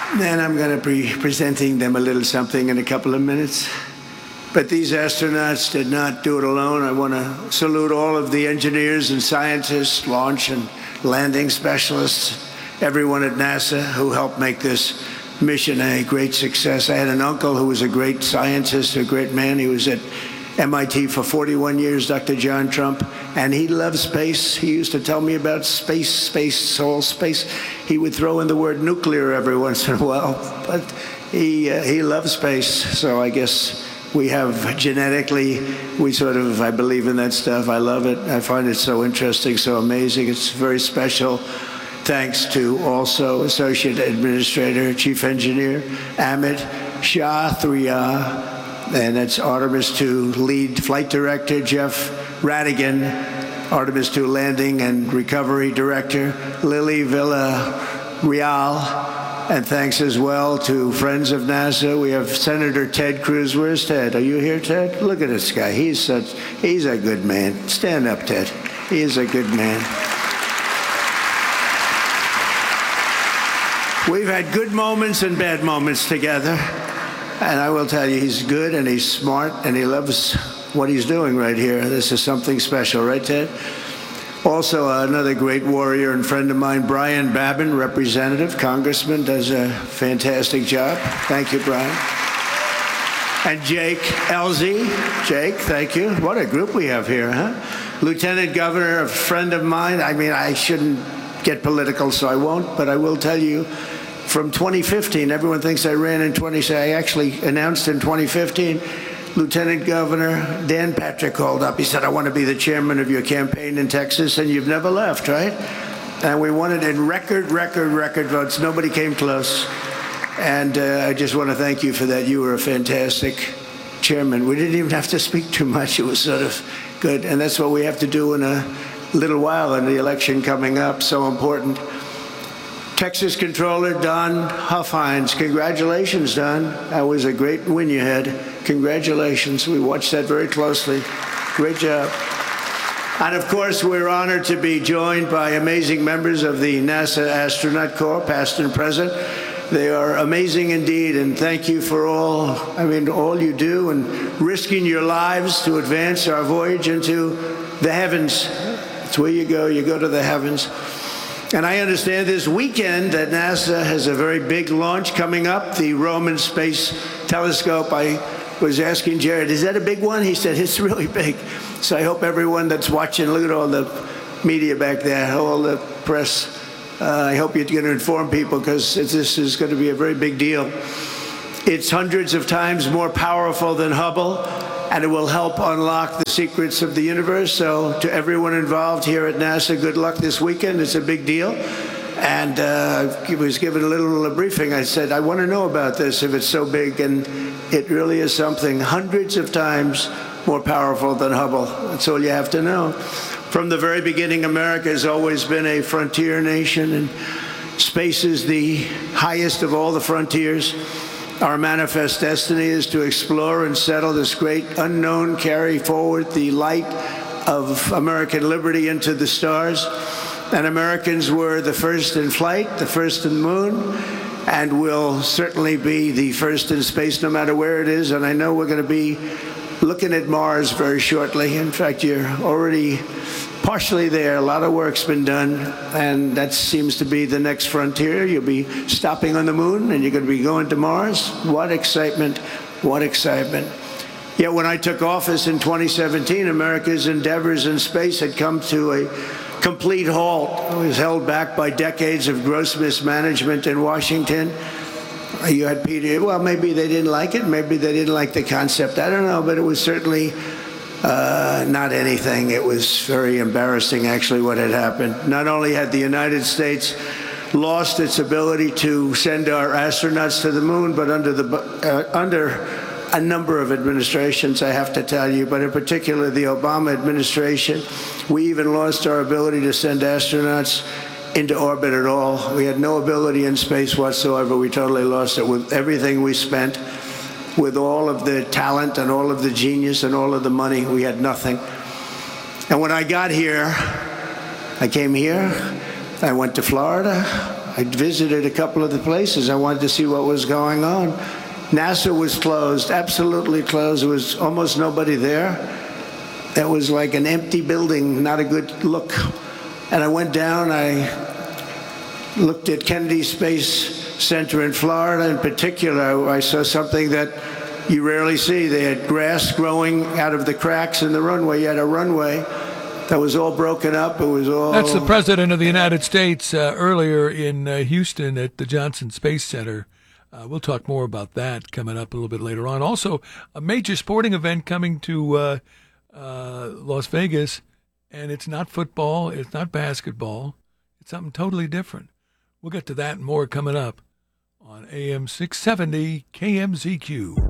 And I'm going to be presenting them a little something in a couple of minutes. But these astronauts did not do it alone. I want to salute all of the engineers and scientists, launch and landing specialists, everyone at NASA who helped make this mission a great success. I had an uncle who was a great scientist, a great man. He was at MIT for 41 years, Dr. John Trump, and he loved space. He used to tell me about space, all space. He would throw in the word nuclear every once in a while, but he loves space. So I guess we have genetically, I believe in that stuff. I love it. I find it so interesting, so amazing. It's very special. Thanks to also Associate Administrator, Chief Engineer, Amit Shathriya, and that's Artemis II Lead Flight Director, Jeff Radigan, Artemis II Landing and Recovery Director, Lily Villarreal, and thanks as well to friends of NASA. We have Senator Ted Cruz. Where's Ted? Are you here, Ted? Look at this guy. He's a good man. Stand up, Ted. He is a good man. We've had good moments and bad moments together. And I will tell you, he's good and he's smart and he loves what he's doing right here. This is something special, right, Ted? Also, another great warrior and friend of mine, Brian Babin, representative, congressman, does a fantastic job. Thank you, Brian. And Jake Elzy. Jake, thank you. What a group we have here, huh? Lieutenant Governor, a friend of mine. I mean, I shouldn't get political, so I won't, but I will tell you, from 2015, everyone thinks I ran in 2016. I actually announced in 2015, Lieutenant Governor Dan Patrick called up. He said, I want to be the chairman of your campaign in Texas, and you've never left, right? And we won it in record votes. Nobody came close. And I just want to thank you for that. You were a fantastic chairman. We didn't even have to speak too much. It was sort of good. And that's what we have to do in a little while in the election coming up. So important. Texas Controller Don Huffines. Congratulations, Don. That was a great win you had. Congratulations. We watched that very closely. Great job. And of course, we're honored to be joined by amazing members of the NASA Astronaut Corps, past and present. They are amazing indeed, and thank you for all you do and risking your lives to advance our voyage into the heavens. That's where you go to the heavens. And I understand this weekend that NASA has a very big launch coming up, the Roman Space Telescope. I was asking Jared, is that a big one? He said, it's really big. So I hope everyone that's watching, look at all the media back there, all the press. I hope you're going to inform people because this is going to be a very big deal. It's hundreds of times more powerful than Hubble, and it will help unlock the secrets of the universe. So to everyone involved here at NASA, good luck this weekend. It's a big deal. And I was given a little briefing. I said, I want to know about this if it's so big. And it really is something hundreds of times more powerful than Hubble. That's all you have to know. From the very beginning, America has always been a frontier nation, and space is the highest of all the frontiers. Our manifest destiny is to explore and settle this great unknown, carry forward the light of American liberty into the stars. And Americans were the first in flight, the first in the moon, and will certainly be the first in space no matter where it is. And I know we're going to be looking at Mars very shortly. In fact, you're already partially there. A lot of work's been done, and that seems to be the next frontier. You'll be stopping on the moon, and you're going to be going to Mars. What excitement, what excitement. Yet when I took office in 2017, America's endeavors in space had come to a complete halt. It was held back by decades of gross mismanagement in Washington. You had Peter, well, maybe they didn't like it, maybe they didn't like the concept, I don't know, but it was certainly not anything. It was very embarrassing, actually, what had happened. Not only had the United States lost its ability to send our astronauts to the moon, but under a number of administrations, I have to tell you, but in particular the Obama administration, we even lost our ability to send astronauts into orbit at all. We had no ability in space whatsoever. We totally lost it with everything we spent, with all of the talent and all of the genius and all of the money. We had nothing. And when I got here, I came here, I went to Florida, I visited a couple of the places. I wanted to see what was going on. NASA was closed, absolutely closed. There was almost nobody there. It was like an empty building, not a good look. And I went down, I looked at Kennedy Space Center in Florida in particular. I saw something that you rarely see. They had grass growing out of the cracks in the runway. You had a runway that was all broken up. It was all... That's the President of the United States earlier in Houston at the Johnson Space Center. We'll talk more about that coming up a little bit later on. Also, a major sporting event coming to Las Vegas, and it's not football, it's not basketball, it's something totally different. We'll get to that and more coming up on AM 670 KMZQ.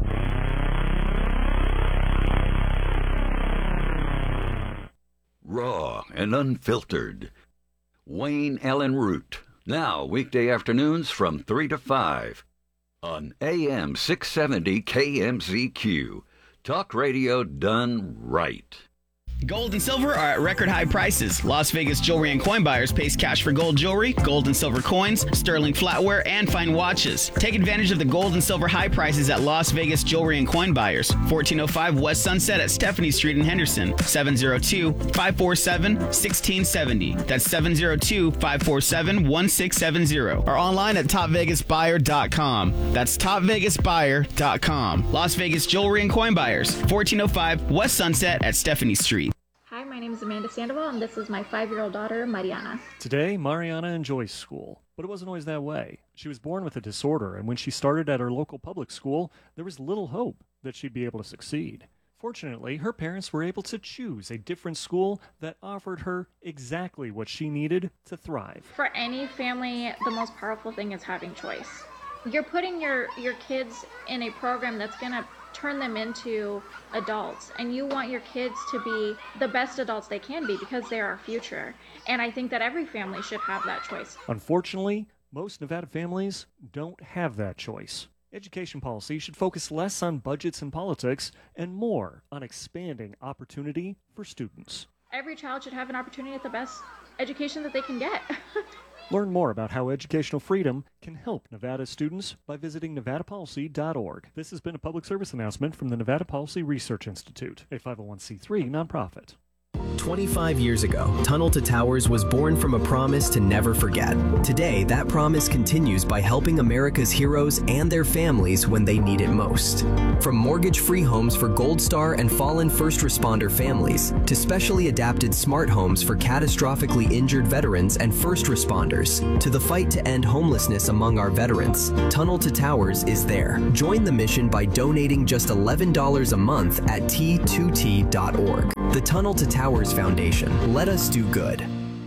Raw and unfiltered. Wayne Allen Root. Now, weekday afternoons from 3 to 5 on AM 670 KMZQ. Talk radio done right. Gold and silver are at record high prices. Las Vegas Jewelry and Coin Buyers pays cash for gold jewelry, gold and silver coins, sterling flatware, and fine watches. Take advantage of the gold and silver high prices at Las Vegas Jewelry and Coin Buyers. 1405 West Sunset at Stephanie Street in Henderson. 702-547-1670. That's 702-547-1670. Or online at topvegasbuyer.com. That's topvegasbuyer.com. Las Vegas Jewelry and Coin Buyers. 1405 West Sunset at Stephanie Street. Hi, my name is Amanda Sandoval, and this is my 5-year-old daughter, Mariana. Today, Mariana enjoys school, but it wasn't always that way. She was born with a disorder, and when she started at her local public school, there was little hope that she'd be able to succeed. Fortunately, her parents were able to choose a different school that offered her exactly what she needed to thrive. For any family, the most powerful thing is having choice. You're putting your kids in a program that's going to turn them into adults, and you want your kids to be the best adults they can be because they're our future. And I think that every family should have that choice. Unfortunately, most Nevada families don't have that choice. Education policy should focus less on budgets and politics and more on expanding opportunity for students. Every child should have an opportunity at the best education that they can get. Learn more about how educational freedom can help Nevada students by visiting nevadapolicy.org. This has been a public service announcement from the Nevada Policy Research Institute, a 501c3 nonprofit. 25 years ago, Tunnel to Towers was born from a promise to never forget. Today, that promise continues by helping America's heroes and their families when they need it most. From mortgage-free homes for Gold Star and fallen first responder families, to specially adapted smart homes for catastrophically injured veterans and first responders, to the fight to end homelessness among our veterans, Tunnel to Towers is there. Join the mission by donating just $11 a month at T2T.org. The Tunnel to Towers Foundation. Let us do good.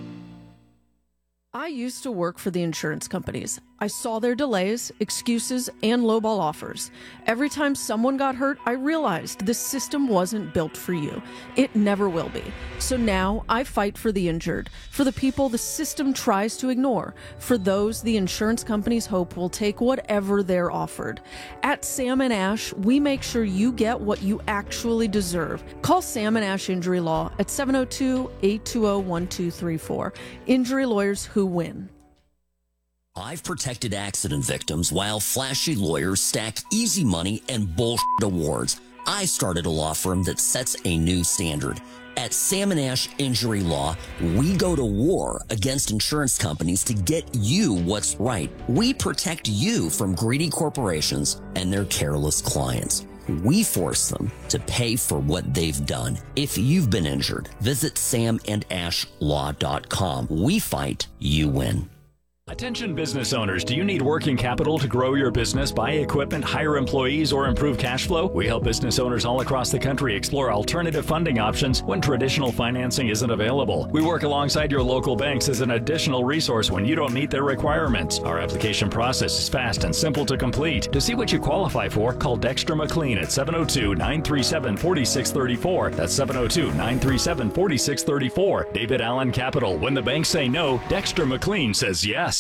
I used to work for the insurance companies. I saw their delays, excuses, and lowball offers. Every time someone got hurt, I realized this system wasn't built for you. It never will be. So now I fight for the injured, for the people the system tries to ignore, for those the insurance companies hope will take whatever they're offered. At Sam & Ash, we make sure you get what you actually deserve. Call Sam & Ash Injury Law at 702-820-1234. Injury lawyers who win. I've protected accident victims while flashy lawyers stack easy money and bullshit awards. I started a law firm that sets a new standard. At Sam & Ash Injury Law, we go to war against insurance companies to get you what's right. We protect you from greedy corporations and their careless clients. We force them to pay for what they've done. If you've been injured, visit samandashlaw.com. We fight, you win. Attention business owners, do you need working capital to grow your business, buy equipment, hire employees, or improve cash flow? We help business owners all across the country explore alternative funding options when traditional financing isn't available. We work alongside your local banks as an additional resource when you don't meet their requirements. Our application process is fast and simple to complete. To see what you qualify for, call Dexter McLean at 702-937-4634. That's 702-937-4634. David Allen Capital. When the banks say no, Dexter McLean says yes.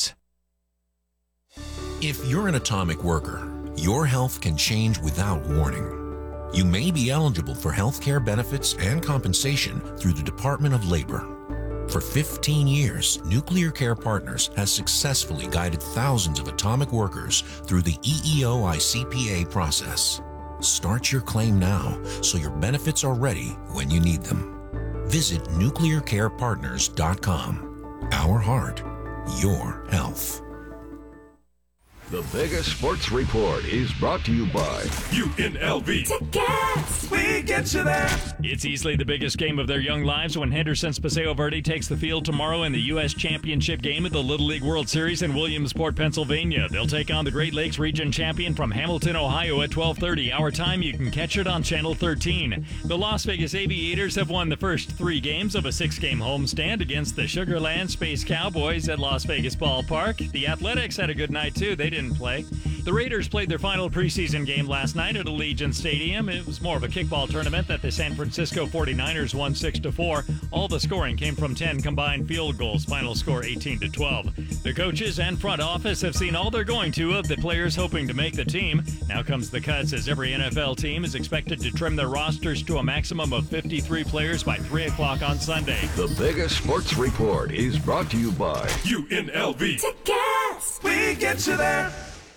If you're an atomic worker, your health can change without warning. You may be eligible for health care benefits and compensation through the Department of Labor. For 15 years, Nuclear Care Partners has successfully guided thousands of atomic workers through the EEO-ICPA process. Start your claim now so your benefits are ready when you need them. Visit nuclearcarepartners.com. Our heart, your health. The biggest sports report is brought to you by UNLV. Tickets! We get you there! It's easily the biggest game of their young lives when Henderson's Paseo Verde takes the field tomorrow in the U.S. Championship game at the Little League World Series in Williamsport, Pennsylvania. They'll take on the Great Lakes Region champion from Hamilton, Ohio at 12:30. Our time, you can catch it on Channel 13. The Las Vegas Aviators have won the first 3 games of a 6-game homestand against the Sugar Land Space Cowboys at Las Vegas Ballpark. The Athletics had a good night, too. They didn't play. The Raiders played their final preseason game last night at Allegiant Stadium. It was more of a kickball tournament that the San Francisco 49ers won 6-4. All the scoring came from 10 combined field goals. Final score 18-12. The coaches and front office have seen all they're going to of the players hoping to make the team. Now comes the cuts, as every NFL team is expected to trim their rosters to a maximum of 53 players by 3 o'clock on Sunday. The biggest sports report is brought to you by UNLV. Tickets! We get you there!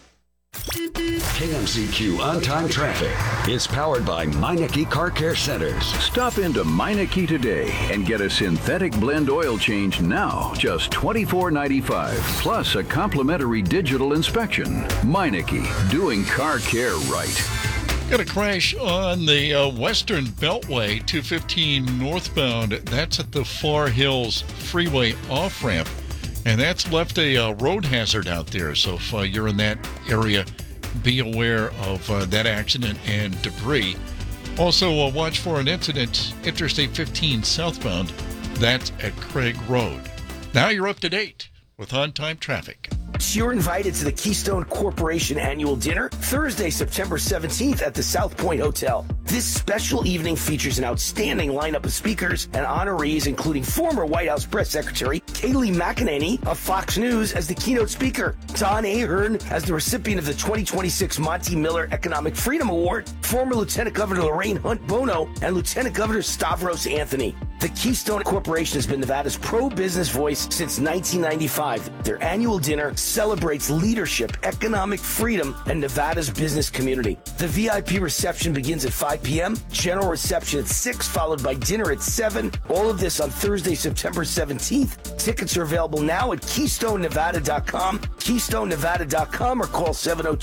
KMZQ On-Time Traffic is powered by Meineke Car Care Centers. Stop into Meineke today and get a synthetic blend oil change now, just $24.95, plus a complimentary digital inspection. Meineke, doing car care right. Got a crash on the Western Beltway, 215 northbound. That's at the Far Hills Freeway off-ramp. And that's left a road hazard out there. So if you're in that area, be aware of that accident and debris. Also, watch for an incident, Interstate 15 southbound. That's at Craig Road. Now you're up to date with On-Time Traffic. You're invited to the Keystone Corporation Annual Dinner Thursday, September 17th at the South Point Hotel. This special evening features an outstanding lineup of speakers and honorees, including former White House Press Secretary Kayleigh McEnany of Fox News as the keynote speaker, Don Ahern as the recipient of the 2026 Monty Miller Economic Freedom Award, former Lieutenant Governor Lorraine Hunt Bono, and Lieutenant Governor Stavros Anthony. The Keystone Corporation has been Nevada's pro-business voice since 1995. Their annual dinner celebrates leadership, economic freedom, and Nevada's business community. The VIP reception begins at 5 p.m., general reception at 6, followed by dinner at 7. All of this on Thursday, September 17th. Tickets are available now at KeystoneNevada.com, KeystoneNevada.com, or call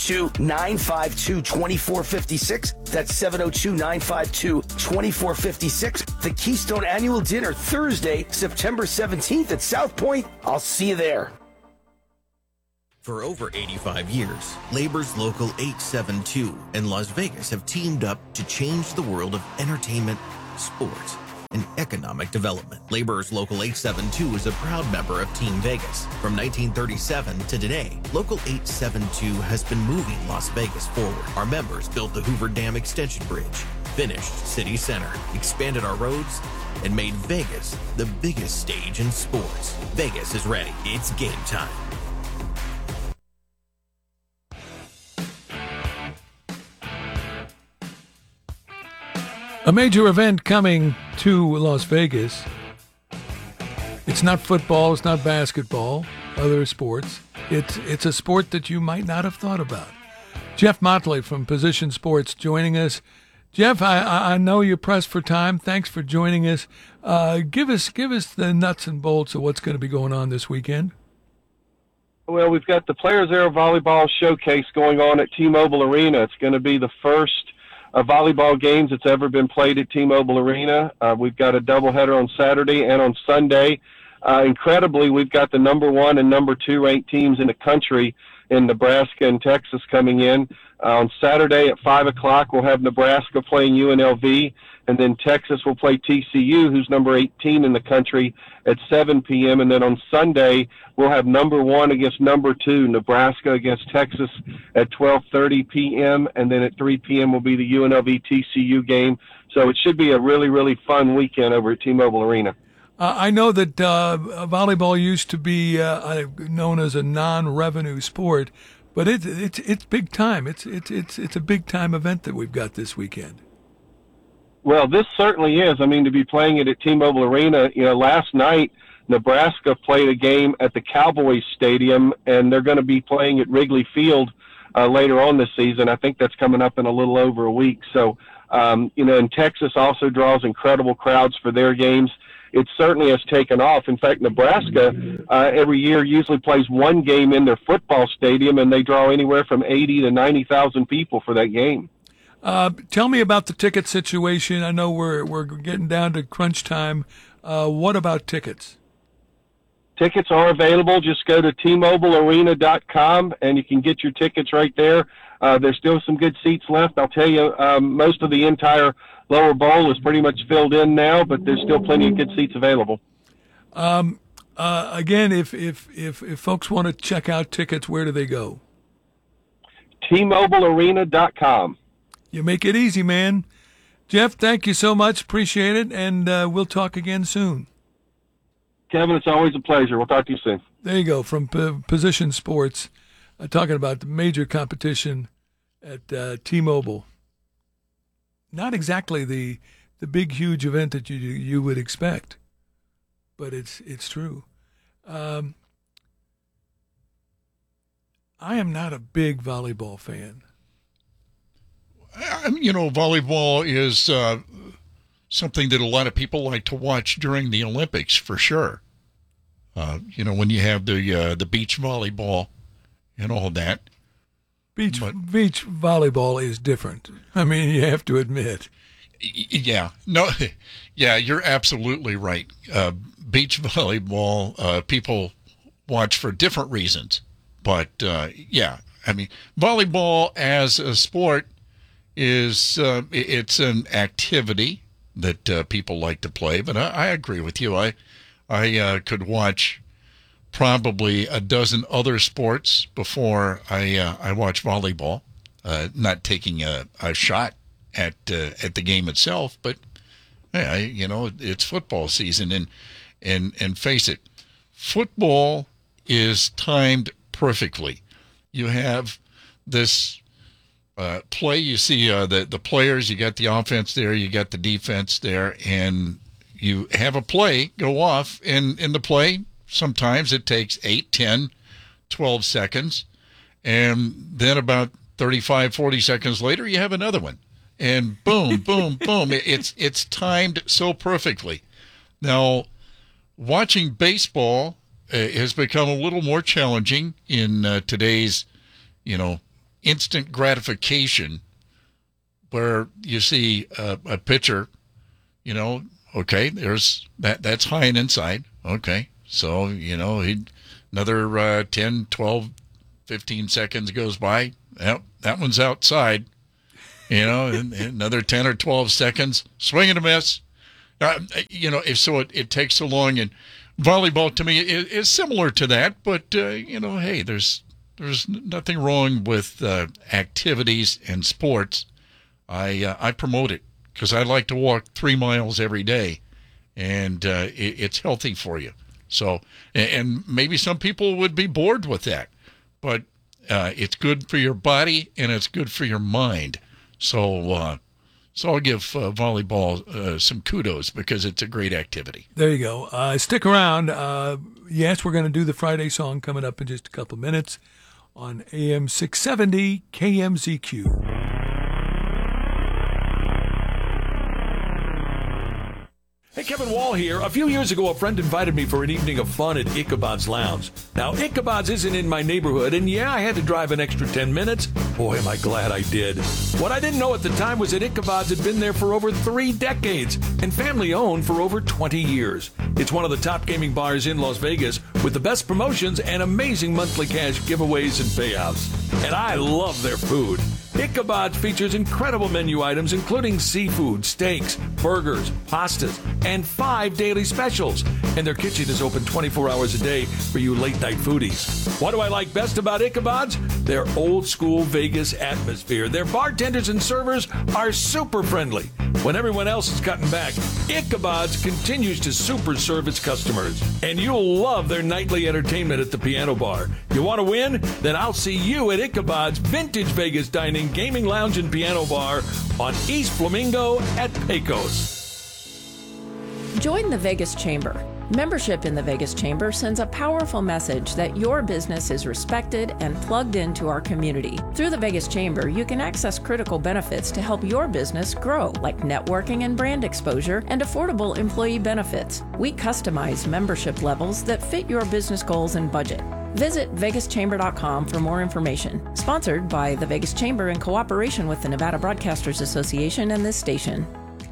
702-952-2456. That's 702-952-2456. The Keystone Annual Dinner, Thursday, September 17th at South Point. I'll see you there. For over 85 years, Labor's Local 872 and Las Vegas have teamed up to change the world of entertainment, sports, and economic development. Labor's Local 872 is a proud member of Team Vegas. From 1937 to today, Local 872 has been moving Las Vegas forward. Our members built the Hoover Dam Extension Bridge, finished City Center, expanded our roads, and made Vegas the biggest stage in sports. Vegas is ready. It's game time. A major event coming to Las Vegas. It's not football, it's not basketball, other sports. It's a sport that you might not have thought about. Jeff Motley from Position Sports joining us. Jeff, I know you're pressed for time. Thanks for joining us. Give us the nuts and bolts of what's going to be going on this weekend. Well, we've got the Players Air Volleyball Showcase going on at T-Mobile Arena. It's going to be the first volleyball games that's ever been played at T-Mobile Arena. We've got a doubleheader on Saturday and on Sunday. Incredibly, we've got the number 1 and number 2 ranked teams in the country in Nebraska and Texas coming in. On Saturday at 5 o'clock, we'll have Nebraska playing UNLV, and then Texas will play TCU, who's number 18 in the country, at 7 p.m. And then on Sunday, we'll have number 1 against number 2, Nebraska against Texas at 12:30 p.m. And then at 3 p.m. will be the UNLV TCU game. So it should be a really, really fun weekend over at T-Mobile Arena. I know that volleyball used to be known as a non-revenue sport, but it's big time. It's a big time event that we've got this weekend. Well, this certainly is. I mean, to be playing it at T-Mobile Arena, last night Nebraska played a game at the Cowboys Stadium, and they're going to be playing at Wrigley Field later on this season. I think that's coming up in a little over a week. So, and Texas also draws incredible crowds for their games. It certainly has taken off. In fact, Nebraska every year usually plays one game in their football stadium, and they draw anywhere from 80 to 90,000 people for that game. Tell me about the ticket situation. I know we're getting down to crunch time. What about tickets? Tickets are available. Just go to tmobilearena.com, and you can get your tickets right there. There's still some good seats left. I'll tell you, most of the entire lower bowl is pretty much filled in now, but there's still plenty of good seats available. Again, if folks want to check out tickets, where do they go? tmobilearena.com. You make it easy, man. Jeff, thank you so much. Appreciate it, and we'll talk again soon. Kevin, it's always a pleasure. We'll talk to you soon. There you go, from Position Sports, talking about the major competition at T-Mobile. Not exactly the big, huge event that you would expect, but it's true. I am not a big volleyball fan. Volleyball is something that a lot of people like to watch during the Olympics, for sure. When you have the beach volleyball and all that. Beach volleyball is different. I mean, you have to admit. Yeah. No. Yeah, you're absolutely right. Beach volleyball, people watch for different reasons. But, volleyball as a sport is it's an activity that people like to play. But I agree with you. I could watch probably a dozen other sports before I watch volleyball. Not taking a shot at the game itself, but it's football season, and face it, football is timed perfectly. You have this play. You see the players. You got the offense there. You got the defense there, and you have a play go off, and in the play, sometimes it takes 8, 10, 12 seconds, and then about 35, 40 seconds later, you have another one, and boom, boom, boom. It's timed so perfectly. Now, watching baseball has become a little more challenging in today's, instant gratification, where you see a pitcher, okay, there's that's high and inside. Okay. So, another 10, 12, 15 seconds goes by. Yep, that one's outside. And another 10 or 12 seconds, swing and a miss. It takes so long. And volleyball, to me, is similar to that. But, hey, there's nothing wrong with activities and sports. I promote it because I like to walk 3 miles every day, and it's healthy for you. So, and maybe some people would be bored with that, but it's good for your body and it's good for your mind. So I'll give volleyball some kudos because it's a great activity. There you go. Stick around. Yes, we're going to do the Friday song coming up in just a couple of minutes on AM 670 KMZQ. Hey, Kevin Wall here. A few years ago, a friend invited me for an evening of fun at Ichabod's Lounge. Now, Ichabod's isn't in my neighborhood, and yeah, I had to drive an extra 10 minutes. Boy, am I glad I did. What I didn't know at the time was that Ichabod's had been there for over 3 decades and family-owned for over 20 years. It's one of the top gaming bars in Las Vegas with the best promotions and amazing monthly cash giveaways and payouts. And I love their food. Ichabod's features incredible menu items including seafood, steaks, burgers, pastas, and 5 daily specials. And their kitchen is open 24 hours a day for you late-night foodies. What do I like best about Ichabod's? Their old-school Vegas atmosphere. Their bartenders and servers are super friendly. When everyone else is cutting back, Ichabod's continues to super serve its customers. And you'll love their nightly entertainment at the piano bar. You want to win? Then I'll see you at Ichabod's Vintage Vegas Dining, Gaming Lounge, and Piano Bar on East Flamingo at Pecos. Join the Vegas Chamber. Membership in the Vegas Chamber sends a powerful message that your business is respected and plugged into our community. Through the Vegas Chamber, you can access critical benefits to help your business grow, like networking and brand exposure and affordable employee benefits. We customize membership levels that fit your business goals and budget. Visit vegaschamber.com for more information. Sponsored by the Vegas Chamber in cooperation with the Nevada Broadcasters Association and this station.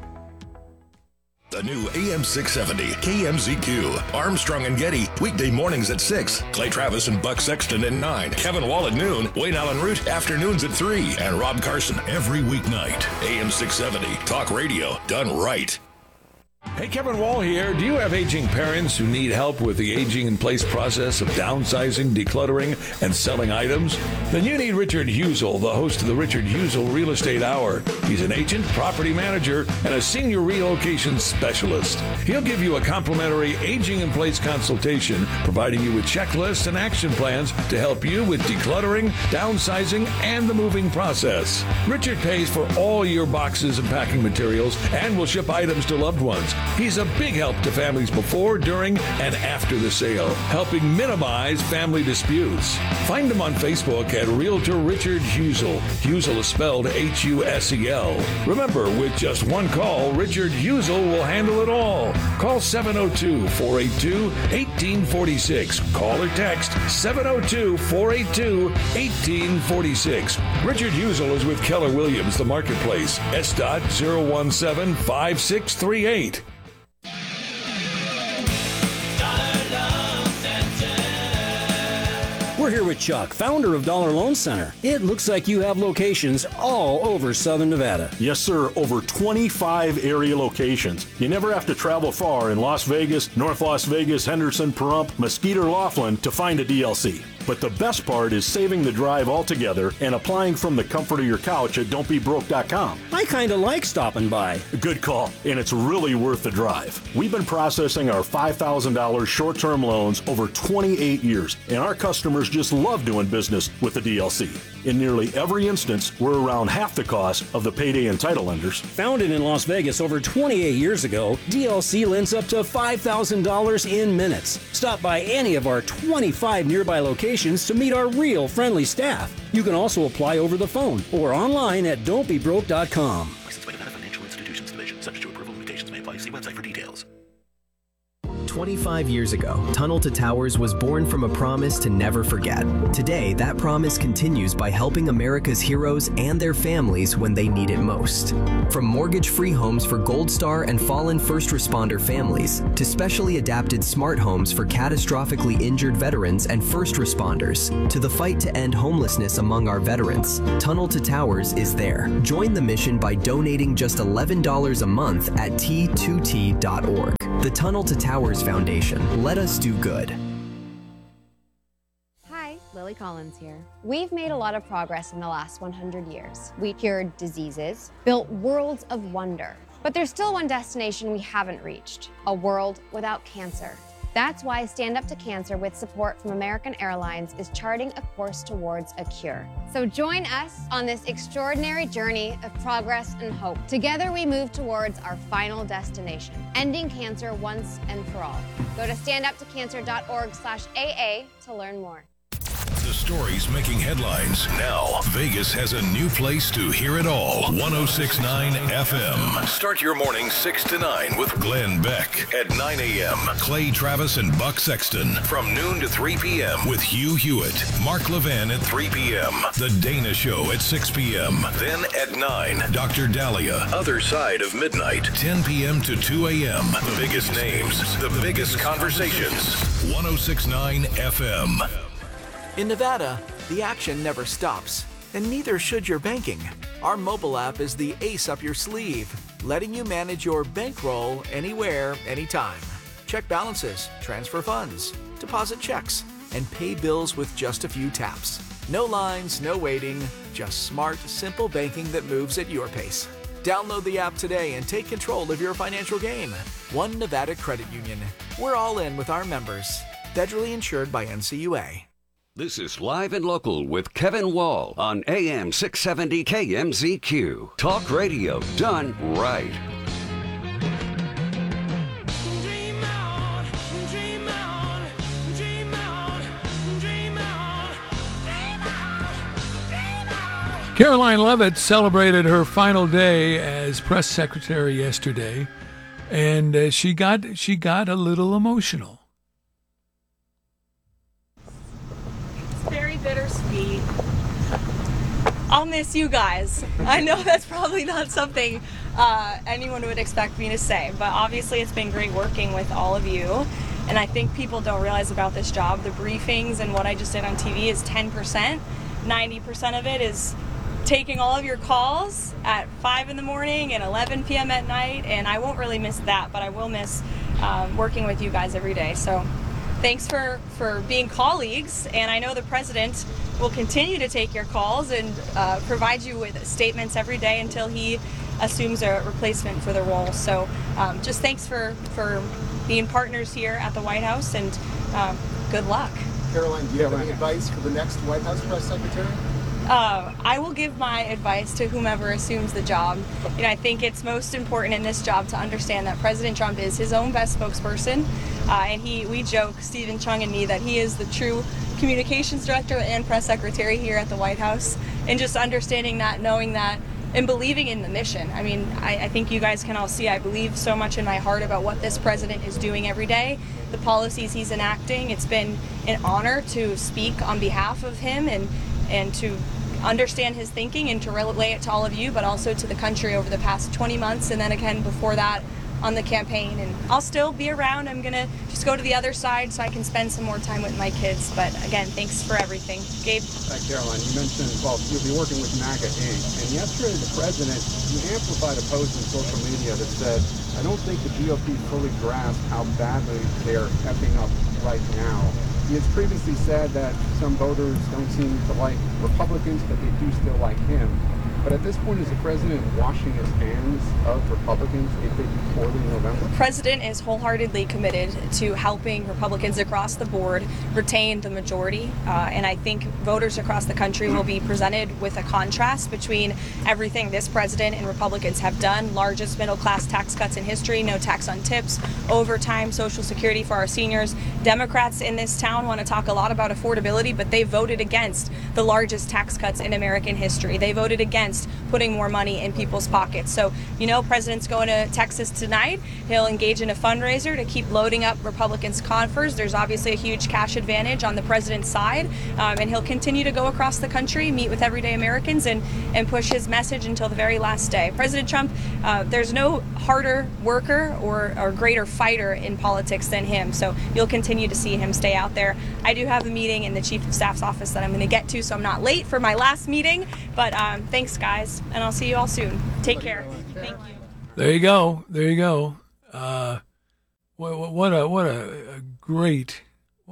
The new AM 670 KMZQ. Armstrong and Getty, weekday mornings at 6. Clay Travis and Buck Sexton at 9. Kevin Wall at noon. Wayne Allen Root, afternoons at 3. And Rob Carson every weeknight. AM 670, talk radio done right. Hey, Kevin Wall here. Do you have aging parents who need help with the aging in place process of downsizing, decluttering, and selling items? Then you need Richard Husel, the host of the Richard Husel Real Estate Hour. He's an agent, property manager, and a senior relocation specialist. He'll give you a complimentary aging in place consultation, providing you with checklists and action plans to help you with decluttering, downsizing, and the moving process. Richard pays for all your boxes and packing materials and will ship items to loved ones. He's a big help to families before, during, and after the sale, helping minimize family disputes. Find him on Facebook at Realtor Richard Husel. Husel is spelled Husel. Remember, with just one call, Richard Husel will handle it all. Call 702-482-1846. Call or text 702-482-1846. Richard Husel is with Keller Williams, the Marketplace. SDOT 017-5638. We're here with Chuck, founder of Dollar Loan Center. It looks like you have locations all over Southern Nevada. Yes, sir. Over 25 area locations. You never have to travel far in Las Vegas, North Las Vegas, Henderson, Pahrump, Mesquite, or Laughlin to find a DLC. But the best part is saving the drive altogether and applying from the comfort of your couch at don'tbebroke.com. I kind of like stopping by. Good call, and it's really worth the drive. We've been processing our $5,000 short-term loans over 28 years, and our customers just love doing business with the DLC. In nearly every instance, we're around half the cost of the payday and title lenders. Founded in Las Vegas over 28 years ago, DLC lends up to $5,000 in minutes. Stop by any of our 25 nearby locations to meet our real friendly staff. You can also apply over the phone or online at don'tbebroke.com. Licensed by Nevada Financial Institutions Division. Subject to approval, limitations may apply. See website for details. 25 years ago, Tunnel to Towers was born from a promise to never forget. Today, that promise continues by helping America's heroes and their families when they need it most. From mortgage-free homes for Gold Star and fallen first responder families, to specially adapted smart homes for catastrophically injured veterans and first responders, to the fight to end homelessness among our veterans, Tunnel to Towers is there. Join the mission by donating just $11 a month at T2T.org. The Tunnel to Towers Foundation. Let us do good. Hi, Lily Collins here. We've made a lot of progress in the last 100 years. We cured diseases, built worlds of wonder. But there's still one destination we haven't reached, a world without cancer. That's why Stand Up to Cancer, with support from American Airlines, is charting a course towards a cure. So join us on this extraordinary journey of progress and hope. Together we move towards our final destination, ending cancer once and for all. Go to standuptocancer.org/AA to learn more. The stories making headlines. Now, Vegas has a new place to hear it all. 106.9 FM. Start your morning 6 to 9 with Glenn Beck. At 9 a.m., Clay Travis and Buck Sexton. From noon to 3 p.m. with Hugh Hewitt. Mark Levin at 3 p.m. The Dana Show at 6 p.m. Then at 9, Dr. Dahlia. Other Side of Midnight. 10 p.m. to 2 a.m. The biggest names. The biggest conversations. 106.9 FM. In Nevada, the action never stops, and neither should your banking. Our mobile app is the ace up your sleeve, letting you manage your bankroll anywhere, anytime. Check balances, transfer funds, deposit checks, and pay bills with just a few taps. No lines, no waiting, just smart, simple banking that moves at your pace. Download the app today and take control of your financial game. One Nevada Credit Union. We're all in with our members. Federally insured by NCUA. This is Live and Local with Kevin Wall on AM 670 KMZQ. Talk radio done right. Caroline Leavitt celebrated her final day as press secretary yesterday, and she got a little emotional. It's very bittersweet. I'll miss you guys. I know that's probably not something anyone would expect me to say, but obviously it's been great working with all of you. And I think people don't realize about this job. The briefings and what I just did on TV is 10%. 90% of it is taking all of your calls at 5 in the morning and 11 p.m. at night. And I won't really miss that, but I will miss working with you guys every day. So thanks for being colleagues. And I know the president will continue to take your calls and provide you with statements every day until he assumes a replacement for the role. So just thanks for being partners here at the White House, and good luck. Caroline, do you have any advice for the next White House press secretary? I will give my advice to whomever assumes the job. You know, I think it's most important in this job to understand that President Trump is his own best spokesperson, and we joke, Stephen Chung and me, that he is the true communications director and press secretary here at the White House. And just understanding that, knowing that, and believing in the mission. I mean, I think you guys can all see I believe so much in my heart about what this president is doing every day, the policies he's enacting. It's been an honor to speak on behalf of him and to understand his thinking and to relay it to all of you, but also to the country over the past 20 months, and then again before that on the campaign. And I'll still be around. I'm going to just go to the other side so I can spend some more time with my kids. But again, thanks for everything. Gabe? Caroline, you mentioned, well, you'll be working with MAGA Inc. And yesterday the president, he amplified a post on social media that said, I don't think the GOP fully grasped how badly they're effing up right now. He has previously said that some voters don't seem to like Republicans, but they do still like him. But at this point, is the president washing his hands of Republicans if they do poorly in November? The president is wholeheartedly committed to helping Republicans across the board retain the majority. And I think voters across the country will be presented with a contrast between everything this president and Republicans have done. Largest middle-class tax cuts in history, no tax on tips, overtime, Social Security for our seniors. Democrats in this town want to talk a lot about affordability, but they voted against the largest tax cuts in American history. They voted against putting more money in people's pockets. So, you know, President's going to Texas tonight. He'll engage in a fundraiser to keep loading up Republicans' coffers. There's obviously a huge cash advantage on the president's side, and he'll continue to go across the country, meet with everyday Americans, and push his message until the very last day. President Trump, there's no harder worker or greater fighter in politics than him, so you'll continue to see him stay out there. I do have a meeting in the Chief of Staff's office that I'm going to get to, so I'm not late for my last meeting, but thanks, guys, and I'll see you all soon. Take care. Thank you. There you go. There you go. What a great.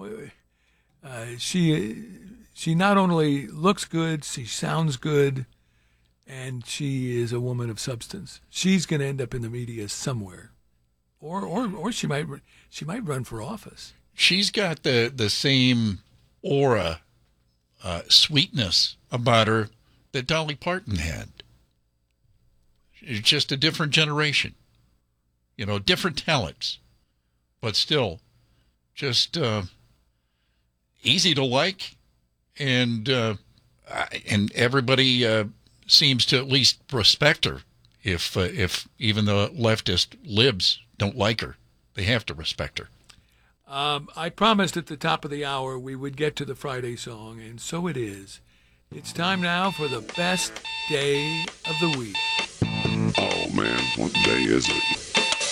She not only looks good, she sounds good, and she is a woman of substance. She's going to end up in the media somewhere, or she might run for office. She's got the same aura, sweetness about her that Dolly Parton had. It's just a different generation, you know, different talents, but still just easy to like, and everybody seems to at least respect her. If even the leftist libs don't like her, they have to respect her. I promised at the top of the hour we would get to the Friday song, and so it is. It's time now for the best day of the week. Oh, man, what day is it?